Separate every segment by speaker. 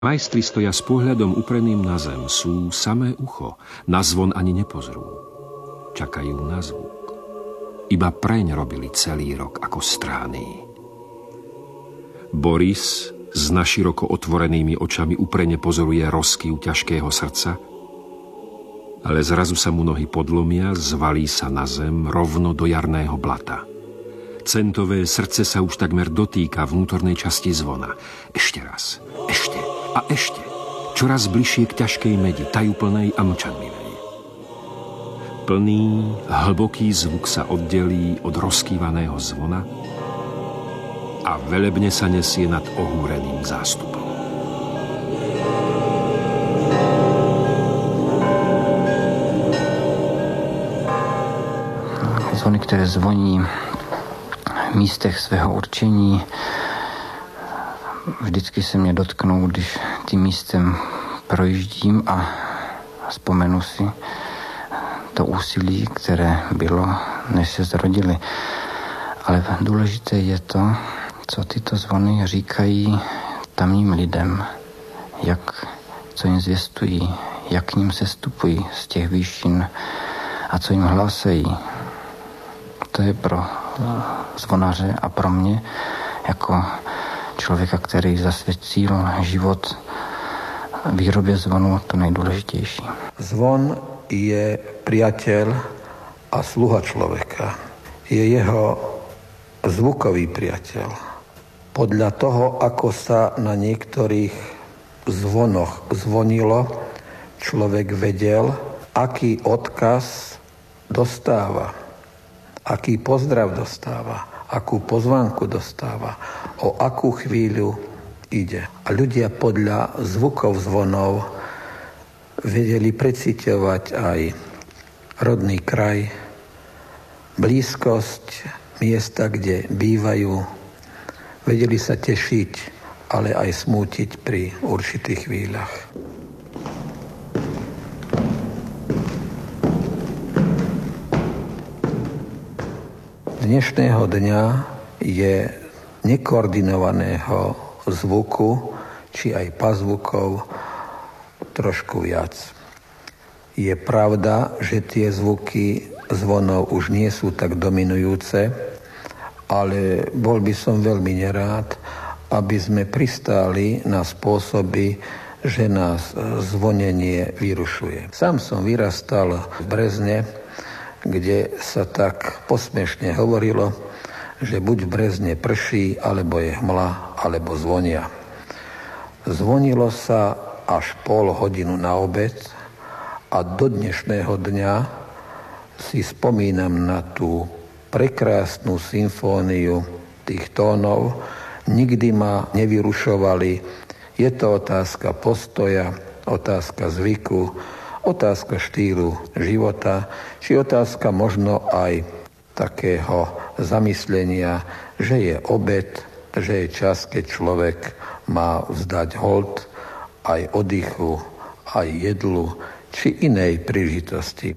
Speaker 1: Majstri stoja s pohľadom upreným na zem, sú samé ucho, na zvon ani nepozrú. Čakajú na zvuk. Iba preň robili celý rok ako strány. Boris s naširoko otvorenými očami uprene pozoruje rozkyv ťažkého srdca, ale zrazu sa mu nohy podlomia, zvalí sa na zem rovno do jarného blata. Centové srdce sa už takmer dotýka vnútornej časti zvona. Ešte raz, ešte a ešte. Čoraz bližšie k ťažkej medi, tajúplnej a mlčanlivej. Plný, hlboký zvuk sa oddelí od rozkývaného zvona a velebne sa nesie nad ohúreným zástupom.
Speaker 2: Zvony, které zvoní v místech svého určení, vždycky se mě dotknou, když tím místem projíždím a vzpomenu si to úsilí, které bylo, než se zrodili. Ale důležité je to, co tyto zvony říkají tamním lidem, co jim zvěstují, jak k ním sestupují z těch výšin a co jim hlásají. To je pro zvonaře a pro mě jako člověka, který zasvětil život výrobě zvonu, to nejdůležitější.
Speaker 3: Zvon je priateľ a sluha človeka. Je jeho zvukový priateľ. Podľa toho, ako sa na niektorých zvonoch zvonilo, človek vedel, aký odkaz dostáva, aký pozdrav dostáva, akú pozvánku dostáva, o akú chvíľu ide. A ľudia podľa zvukov zvonov vedeli preciťovať aj rodný kraj, blízkosť miesta, kde bývajú, vedeli sa tešiť, ale aj smútiť pri určitých chvíľach. Dnešného dňa je nekoordinovaného zvuku, či aj pazvukov, trošku viac. Je pravda, že tie zvuky zvonov už nie sú tak dominujúce, ale bol by som veľmi nerád, aby sme pristáli na spôsoby, že nás zvonenie vyrušuje. Sám som vyrastal v Brezne, kde sa tak posmešne hovorilo, že buď v Brezne prší, alebo je hmla, alebo zvonia. Zvonilo sa až pol hodinu na obed a do dnešného dňa si spomínam na tú prekrásnu symfóniu tých tónov. Nikdy ma nevyrušovali. Je to otázka postoja, otázka zvyku, otázka štýlu života, či otázka možno aj takého zamyslenia, že je obed, že je čas, keď človek má vzdať hold aj oddychu, aj jedlu, či inej príležitosti.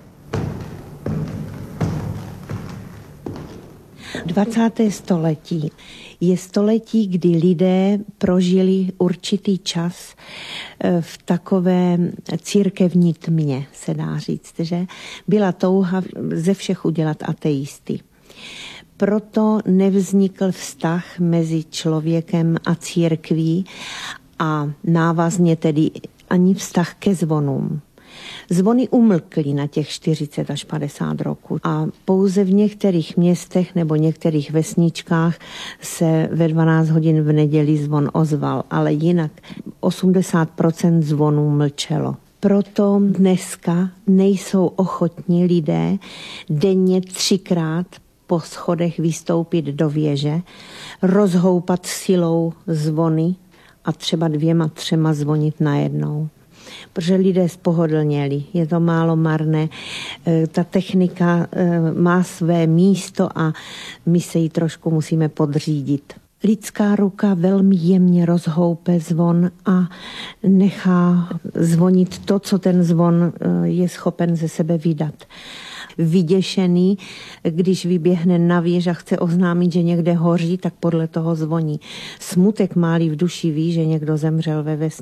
Speaker 4: 20. století je století, kdy lidé prožili určitý čas v takové církevní tmě, se dá říct, že byla touha ze všech udělat ateisty. Proto nevznikl vztah mezi člověkem a církví a návazně tedy ani vztah ke zvonům. Zvony umlkly na těch 40 až 50 roků a pouze v některých městech nebo některých vesničkách se ve 12 hodin v neděli zvon ozval, ale jinak 80% zvonů mlčelo. Proto dneska nejsou ochotní lidé denně 3krát po schodech vystoupit do věže, rozhoupat silou zvony a třeba 2-3 zvonit najednou. Protože lidé spohodlněli, je to málo marné, ta technika má své místo a my se jí trošku musíme podřídit. Lidská ruka velmi jemně rozhoupe zvon a nechá zvonit to, co ten zvon je schopen ze sebe vydat. vyděšený, když vyběhne na věž a chce oznámit, že někde hoří, tak podle toho zvoní. Smutek má-li v duši ví, že někdo zemřel ve vesmíru.